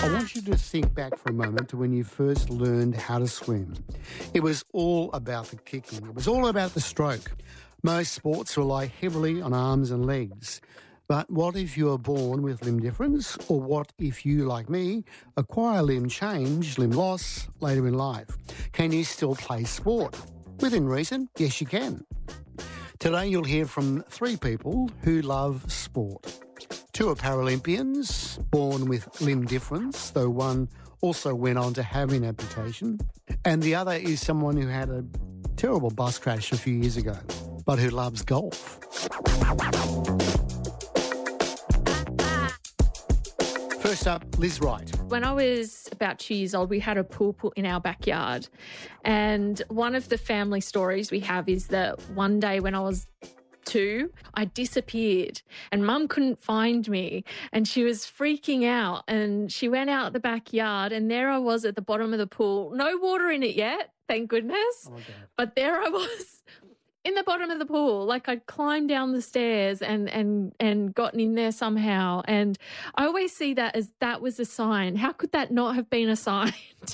I want you to think back for a moment to when you first learned how to swim. It was all about the kicking. It was all about the stroke. Most sports rely heavily on arms and legs. But what if you are born with limb difference? Or what if you, like me, acquire limb change, limb loss later in life? Can you still play sport? Within reason, yes you can. Today you'll hear from three people who love sport. Two are Paralympians, born with limb difference, though one also went on to have an amputation. And the other is someone who had a terrible bus crash a few years ago, but who loves golf. First up, Liz Wright. When I was about 2 years old, we had a pool in our backyard. And one of the family stories we have is that one day when I was 2, I disappeared and Mum couldn't find me and she was freaking out, and she went out the backyard and there I was at the bottom of the pool. No water in it yet, thank goodness. Okay. But there I was in the bottom of the pool, like I'd climbed down the stairs and gotten in there somehow. And I always see that as that was a sign. How could that not have been a sign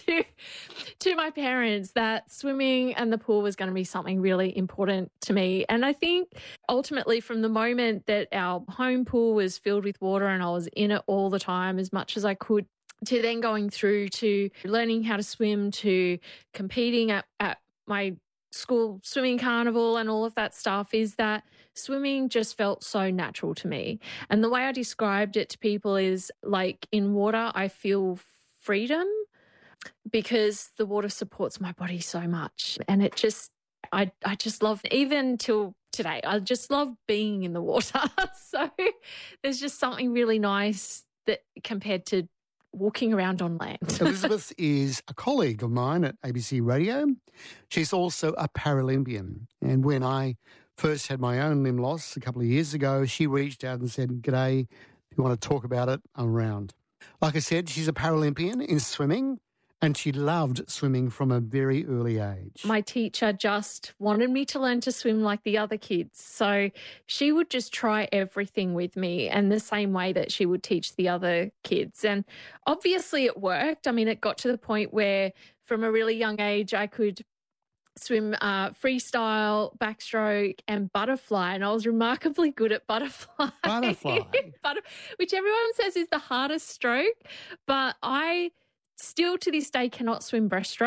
to my parents that swimming and the pool was going to be something really important to me? And I think ultimately from the moment that our home pool was filled with water and I was in it all the time as much as I could, to then going through to learning how to swim, to competing at my school swimming carnival and all of that stuff, is that swimming just felt so natural to me. And the way I described it to people is like in water, I feel freedom because the water supports my body so much. And it just, I just love, even till today, I just love being in the water. So there's just something really nice that compared to walking around on land. Elizabeth is a colleague of mine at ABC Radio. She's also a Paralympian. And when I first had my own limb loss a couple of years ago, she reached out and said, "G'day, if you want to talk about it, I'm around." Like I said, she's a Paralympian in swimming, and she loved swimming from a very early age. My teacher just wanted me to learn to swim like the other kids. So she would just try everything with me, and the same way that she would teach the other kids. And obviously it worked. I mean, it got to the point where from a really young age, I could swim freestyle, backstroke and butterfly. And I was remarkably good at butterfly. Butterfly? Which everyone says is the hardest stroke. But I still to this day cannot swim breaststroke.